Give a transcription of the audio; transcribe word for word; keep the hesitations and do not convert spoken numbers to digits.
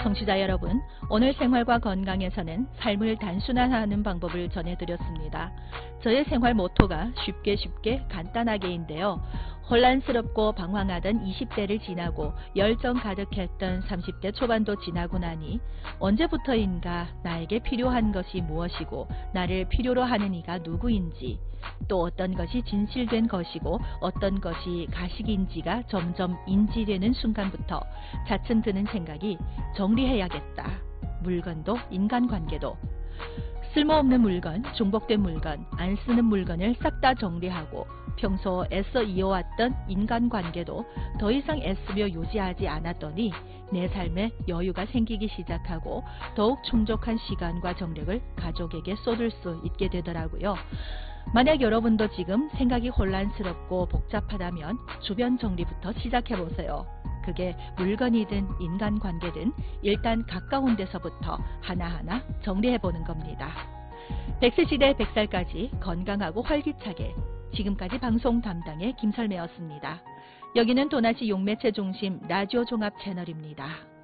청취자 여러분, 오늘 생활과 건강에서는 삶을 단순화하는 방법을 전해드렸습니다. 저의 생활 모토가 쉽게 쉽게 간단하게인데요. 혼란스럽고 방황하던 이십 대를 지나고 열정 가득했던 삼십 대 초반도 지나고 나니 언제부터인가 나에게 필요한 것이 무엇이고 나를 필요로 하는 이가 누구인지, 또 어떤 것이 진실된 것이고 어떤 것이 가식인지가 점점 인지되는 순간부터 차츰 드는 생각이 정리해야겠다. 물건도 인간관계도. 쓸모없는 물건, 중복된 물건, 안 쓰는 물건을 싹 다 정리하고 평소 애써 이어왔던 인간관계도 더 이상 애쓰며 유지하지 않았더니 내 삶에 여유가 생기기 시작하고 더욱 충족한 시간과 정력을 가족에게 쏟을 수 있게 되더라고요. 만약 여러분도 지금 생각이 혼란스럽고 복잡하다면 주변 정리부터 시작해보세요. 그게 물건이든 인간관계든 일단 가까운 데서부터 하나하나 정리해보는 겁니다. 백 세 시대 백 살까지 건강하고 활기차게. 지금까지 방송 담당의 김설매였습니다. 여기는 도나지 용매체 중심 라디오 종합 채널입니다.